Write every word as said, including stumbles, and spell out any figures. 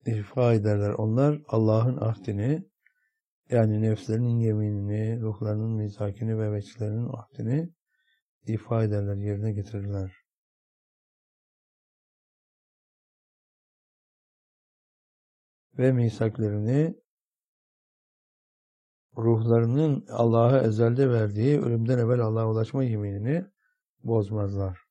ifa ederler. Onlar Allah'ın ahdini, yani nefslerinin yeminini, ruhlarının mizakini ve veçlerinin ahdini ifa ederler, yerine getirirler. Ve misaklerini, ruhlarının Allah'a ezelde verdiği ölümden evvel Allah'a ulaşma yeminini bozmazlar.